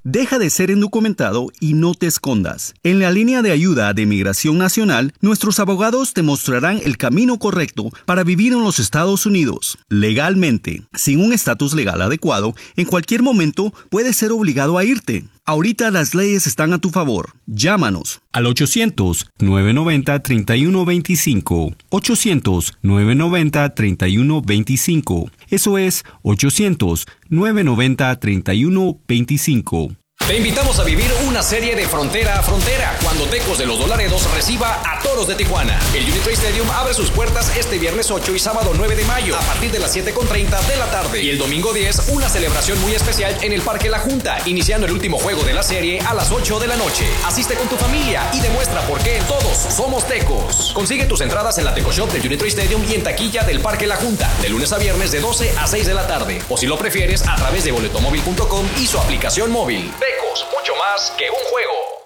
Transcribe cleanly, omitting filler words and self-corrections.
Deja de ser indocumentado y no te escondas. En la línea de ayuda de Migración Nacional, nuestros abogados te mostrarán el camino correcto para vivir en los Estados Unidos. Legalmente, sin un estatus legal adecuado, en cualquier momento puedes ser obligado a irte. Ahorita las leyes están a tu favor. Llámanos al 800-990-3125. 800-990-3125. Eso es 800-990-3125. Te invitamos a vivir una serie de frontera a frontera cuando Tecos de los Dolaredos reciba a Toros de Tijuana. El Unitrade Stadium abre sus puertas este viernes 8 y sábado 9 de mayo a partir de las 7:30 de la tarde. Y el domingo 10, una celebración muy especial en el Parque La Junta, iniciando el último juego de la serie a las 8 de la noche. Asiste con tu familia y demuestra por qué todos somos Tecos. Consigue tus entradas en la Teco Shop del Unitrade Stadium y en taquilla del Parque La Junta, de lunes a viernes de 12 a 6 de la tarde. O si lo prefieres, a través de boletomóvil.com y su aplicación móvil. Tecos, mucho más que un juego.